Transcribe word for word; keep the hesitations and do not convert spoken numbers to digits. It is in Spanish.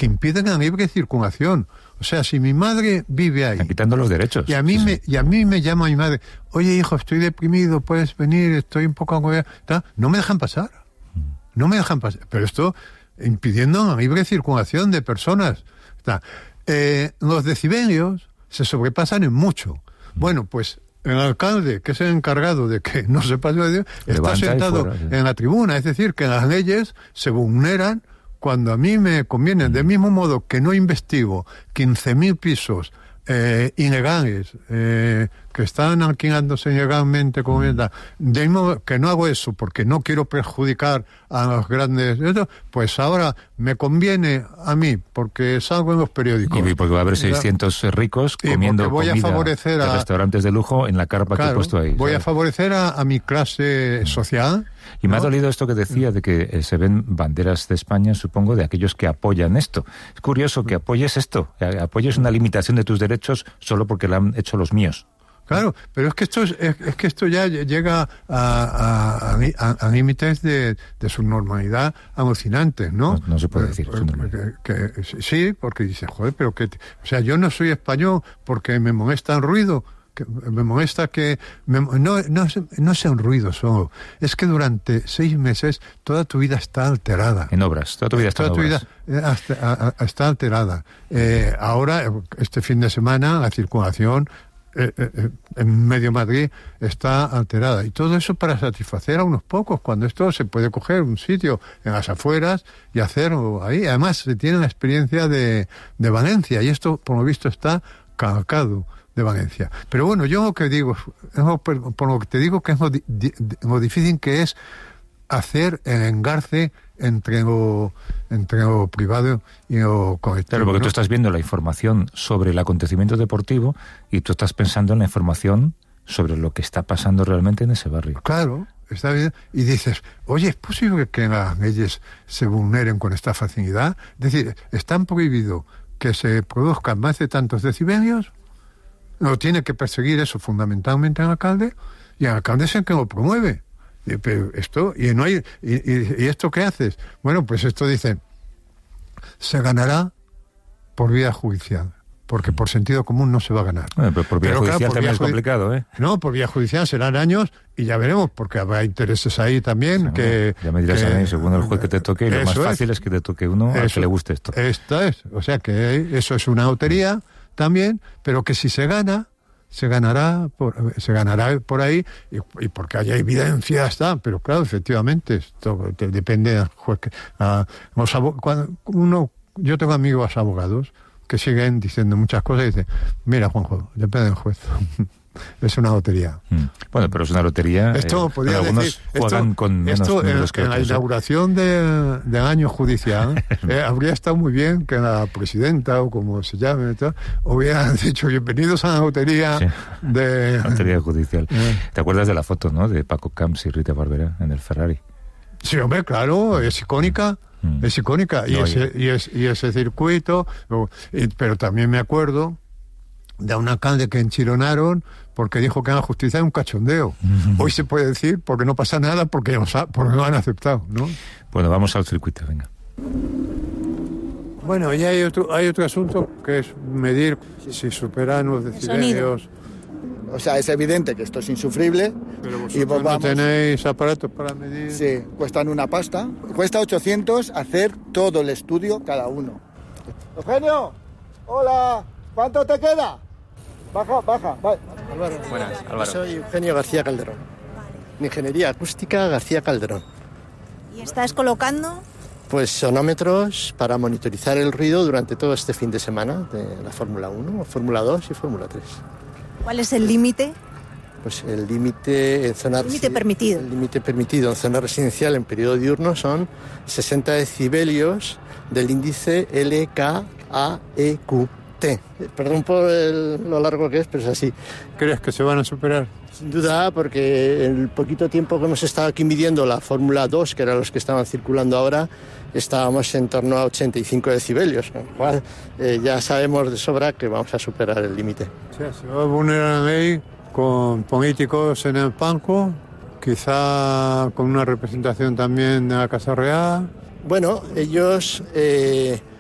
que impiden la libre circulación. O sea, si mi madre vive ahí... Están quitando los derechos. Y a mí, sí, me, sí. y a mí me llama mi madre, oye, hijo, estoy deprimido, puedes venir, estoy un poco agobiado. No me dejan pasar. No me dejan pasar. Pero esto impidiendo la libre circulación de personas. Eh, los decibelios se sobrepasan en mucho. Bueno, pues el alcalde, que es el encargado de que no se pase, está Levanta sentado fuera, sí. en la tribuna. Es decir, que las leyes se vulneran cuando a mí me conviene. Del mismo modo que no investigo quince mil pisos eh, ilegales eh, que están alquilándose ilegalmente, como mm. de mismo que no hago eso porque no quiero perjudicar a los grandes, pues ahora me conviene a mí porque salgo en los periódicos. Y porque va a haber seiscientos ricos comiendo voy comida a favorecer de a restaurantes de lujo en la carpa claro, que he puesto ahí. Voy ¿sabes? a favorecer a, a mi clase social. Y me ¿no? ha dolido esto que decía de que eh, se ven banderas de España, supongo, de aquellos que apoyan esto. Es curioso que apoyes esto, que apoyes una limitación de tus derechos solo porque la han hecho los míos. Claro, pero es que esto es, es, es que esto ya llega a, a, a, a límites de, de subnormalidad alucinantes, ¿no? No, no se puede decir. Que, que, sí, porque dice, joder, pero que, o sea, yo no soy español porque me molesta el ruido. Que me molesta que me, no, no, no sea un ruido solo, es que durante seis meses toda tu vida está alterada. En obras, toda tu vida está toda en tu obras. vida está, está alterada. Eh, ahora, este fin de semana, la circulación eh, eh, en medio Madrid está alterada. Y todo eso para satisfacer a unos pocos, cuando esto se puede coger un sitio en las afueras y hacerlo ahí. Además, se tiene la experiencia de, de Valencia, y esto, por lo visto, está calcado de Valencia. Pero bueno, yo lo que digo, por lo que te digo que es lo, di, lo difícil que es hacer el engarce entre lo, entre lo privado y lo colectivo. Claro, porque ¿no? tú estás viendo la información sobre el acontecimiento deportivo y tú estás pensando en la información sobre lo que está pasando realmente en ese barrio. Claro, está bien. Y dices, oye, ¿es posible que las leyes se vulneren con esta facilidad? Es decir, ¿están prohibido que se produzcan más de tantos decibelios? No tiene que perseguir eso fundamentalmente el alcalde, y el alcalde es el que lo promueve. Y, pero esto, y no hay, y, y, y esto ¿qué haces? Bueno, pues esto dice, se ganará por vía judicial, porque por sentido común no se va a ganar. Bueno, pero por vía pero, judicial claro, por también vía es complicado, ¿eh? No, por vía judicial serán años y ya veremos, porque habrá intereses ahí también. Sí, que ya me dirás que, a mí, según el juez que te toque, y lo más fácil es, es que te toque uno eso, al que le guste esto. Esto es, o sea que eso es una lotería también, pero que si se gana, se ganará por, se ganará por ahí, y, y porque haya evidencia está, pero claro, efectivamente, esto te, depende del juez. Que, uh, los cuando uno, yo tengo amigos abogados que siguen diciendo muchas cosas y dicen, mira, Juanjo, depende del juez. Es una lotería. Mm. Bueno, pero es una lotería. Esto eh, podría algunos decir, juegan esto, con menos esto en, números que en otros. la inauguración de, del año judicial eh, habría estado muy bien que la presidenta, o como se llame, tal, hubieran dicho bienvenidos a la lotería sí. de... La lotería judicial. Eh. ¿Te acuerdas de la foto, no? De Paco Camps y Rita Barberá en el Ferrari. Sí, hombre, claro, es icónica. Mm. Es icónica. Y, no, ese, y, es, y ese circuito. Y, pero también me acuerdo de un alcalde que enchironaron porque dijo que la justicia es un cachondeo. Mm-hmm. Hoy se puede decir porque no pasa nada porque no, porque no han aceptado, ¿no? Bueno, vamos al circuito, venga. Bueno, y hay otro, hay otro asunto que es medir si superan los decibelios. O sea, es evidente que esto es insufrible. Pero vosotros y pues vamos, no tenéis aparatos para medir. Sí, cuestan una pasta. Cuesta ochocientos hacer todo el estudio cada uno. Eugenio, hola, ¿cuánto te queda? Baja, baja, vale. Álvaro, buenas, Álvaro. Yo soy Eugenio García Calderón. Vale. Ingeniería Acústica García Calderón. ¿Y estás colocando? Pues sonómetros para monitorizar el ruido durante todo este fin de semana de la Fórmula uno, Fórmula dos y Fórmula tres. ¿Cuál es el límite? Pues el límite en zona... El límite permitido. El límite permitido en zona residencial en periodo diurno son sesenta decibelios del índice L K A E Q T. Perdón por el, lo largo que es, pero es así. ¿Crees que se van a superar? Sin duda, porque el poquito tiempo que hemos estado aquí midiendo la Fórmula dos, que eran los que estaban circulando ahora, estábamos en torno a ochenta y cinco decibelios, con lo cual eh, ya sabemos de sobra que vamos a superar el límite. O sea, se va a vulnerar la ley con políticos en el banco, quizá con una representación también de la Casa Real. Bueno, ellos... Eh,